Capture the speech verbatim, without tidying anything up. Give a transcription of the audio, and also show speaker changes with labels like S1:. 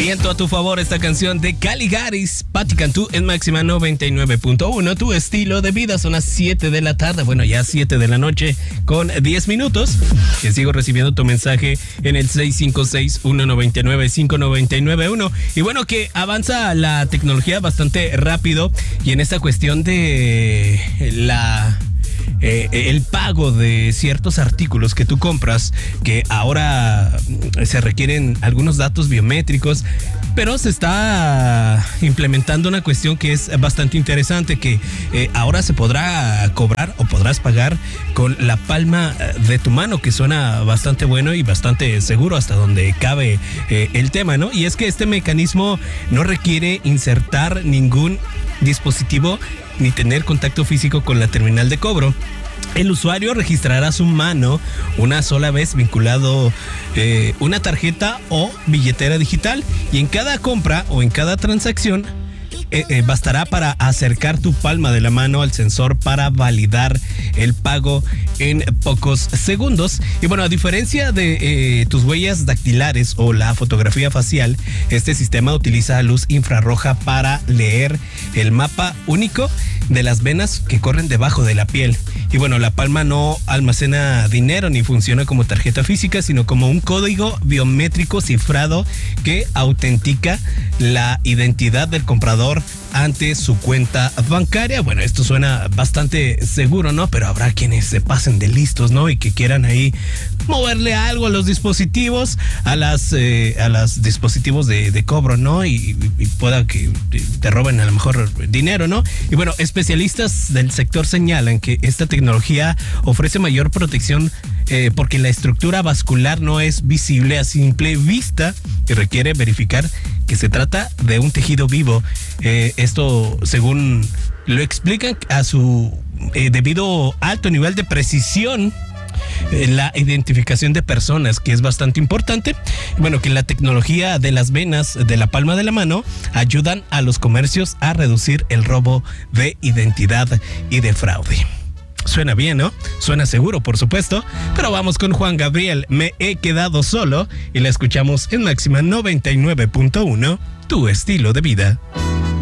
S1: Viento a tu favor, esta canción de Caligaris, Patti Cantú en Máxima noventa y nueve punto uno. Tu estilo de vida. Son las siete de la tarde, bueno, ya siete de la noche con diez minutos. Que sigo recibiendo tu mensaje en el seis cinco seis, uno nueve nueve, cinco nueve nueve uno. Y bueno, que avanza la tecnología bastante rápido. Y en esta cuestión de la... Eh, el pago de ciertos artículos que tú compras, que ahora se requieren algunos datos biométricos, pero se está implementando una cuestión que es bastante interesante, que eh, ahora se podrá cobrar o podrás pagar con la palma de tu mano, que suena bastante bueno y bastante seguro hasta donde cabe eh, el tema, ¿no? Y es que este mecanismo no requiere insertar ningún dispositivo ni tener contacto físico con la terminal de cobro. El usuario registrará su mano una sola vez vinculado eh, una tarjeta o billetera digital, y en cada compra o en cada transacción eh, eh, bastará para acercar tu palma de la mano al sensor para validar el pago en pocos segundos. Y bueno, a diferencia de eh, tus huellas dactilares o la fotografía facial, este sistema utiliza luz infrarroja para leer el mapa único de las venas que corren debajo de la piel. Y bueno, la palma no almacena dinero ni funciona como tarjeta física, sino como un código biométrico cifrado que autentica la identidad del comprador ante su cuenta bancaria. Bueno, esto suena bastante seguro, ¿no? Pero habrá quienes se pasen de listos, ¿no? Y que quieran ahí moverle algo a los dispositivos, a las eh, a los dispositivos de, de cobro, ¿no? Y, y pueda que te roben a lo mejor dinero, ¿no? Y bueno, especialistas del sector señalan que esta tecnología ofrece mayor protección eh, porque la estructura vascular no es visible a simple vista y requiere verificar que se trata de un tejido vivo. Eh, esto, según lo explican, a su eh, debido alto nivel de precisión, eh, la identificación de personas, que es bastante importante. Bueno, que la tecnología de las venas de la palma de la mano ayudan a los comercios a reducir el robo de identidad y de fraude. Suena bien, ¿no? Suena seguro, por supuesto. Pero vamos con Juan Gabriel, Me he quedado solo, y la escuchamos en Máxima noventa y nueve punto uno, tu estilo de vida.